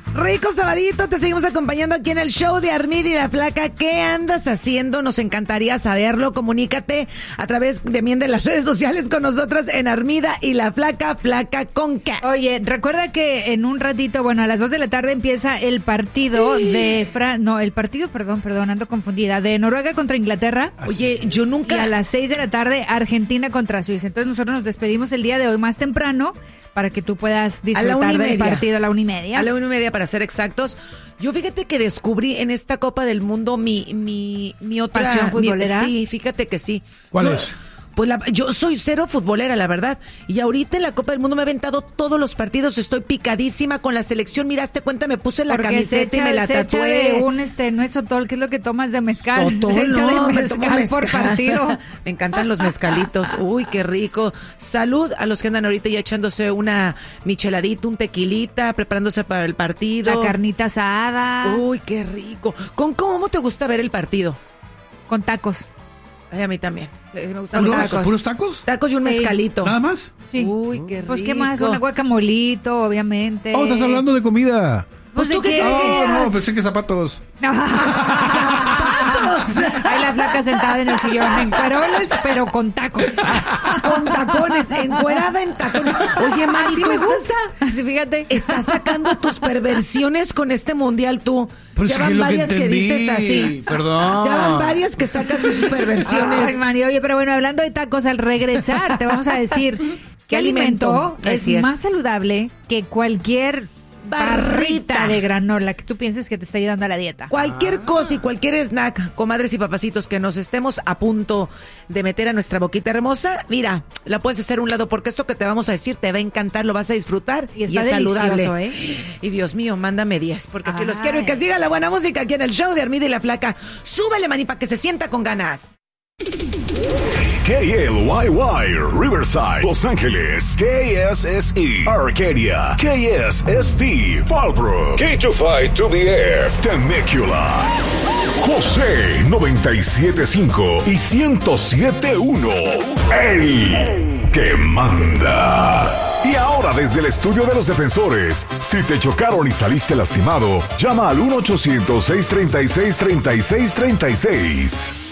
Rico sabadito, te seguimos acompañando aquí en el show de Armida y la Flaca. ¿Qué andas haciendo? Nos encantaría saberlo. Comunícate a través también de las redes sociales con nosotras en Armida y la Flaca, Flaca con K. Oye, recuerda que en un ratito, bueno, a las 2 de la tarde empieza el partido perdón, ando confundida, de Noruega contra Inglaterra. Oye, yo nunca... Y a las 6 de la tarde, Argentina contra Suiza. Entonces nosotros nos despedimos el día de hoy más temprano para que tú puedas disfrutar del partido a la 1:30. A la 1:30 para ser exactos. Yo fíjate que descubrí en esta Copa del Mundo mi otra... ¿Pasión futbolera? Sí, fíjate que sí. ¿Cuál es? Pues yo soy cero futbolera, la verdad. Y ahorita en la Copa del Mundo me he aventado todos los partidos. Estoy picadísima con la selección. Mira, hazte cuenta, me puse la camiseta y me la tatué. De un no es sotol, ¿qué es lo que tomas de mezcal? Sotol, se echa no, de me tomo mezcal por partido. Me encantan los mezcalitos. Uy, qué rico. Salud a los que andan ahorita ya echándose una micheladita, un tequilita, preparándose para el partido. La carnita asada. Uy, qué rico. ¿Cómo te gusta ver el partido? Con tacos. Ay, a mí también. Sí, me gustan los tacos. ¿Puros tacos? Tacos y un mezcalito. ¿Nada más? Sí. Uy, qué rico. Pues, ¿qué más? Un guacamolito, obviamente. Oh, estás hablando de comida. Pues tú qué No, creías. pensé que zapatos. ¡Zapatos! Hay la Flaca sentada en el sillón en cueroles, pero con tacos. Con tacones, encuerada en tacones. Oye, Mari, Así tú me estás... gusta. Así, fíjate. Estás sacando tus perversiones con este mundial tú. Pues Ya es van que lo que varias que entendí. dices así. Perdón. Ya van varias que sacas tus perversiones. Ay, Mari, oye, pero bueno, hablando de tacos, al regresar te vamos a decir qué alimento es Así es. más saludable que cualquier barrita Barrita. de granola que tú pienses que te está ayudando a la dieta. Cualquier cosa y cualquier snack, comadres y papacitos, que nos estemos a punto de meter a nuestra boquita hermosa, mira, la puedes hacer a un lado porque esto que te vamos a decir te va a encantar, lo vas a disfrutar Y está es saludable. delicioso, ¿eh? Y Dios mío, mándame 10, porque si los Ay. quiero y que siga la buena música aquí en el show de Armida y la Flaca. Súbele, maní, para que se sienta con ganas. KLYY, Riverside, Los Ángeles, KSSE, Arcadia, KSST, Fallbrook, K25-2BF, Temecula, José 97.5 y 107.1, el que manda. Y ahora desde el estudio de los defensores, si te chocaron y saliste lastimado, llama al 1-800-636-3636.